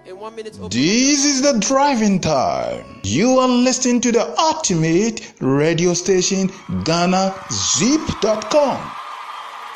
In 1 minute. This is the driving time. You are listening to the ultimate radio station, GhanaZip.com.